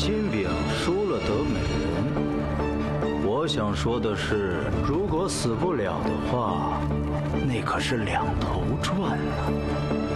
金饼输了得美人。我想说的是，如果死不了的话，那可是两头赚呢。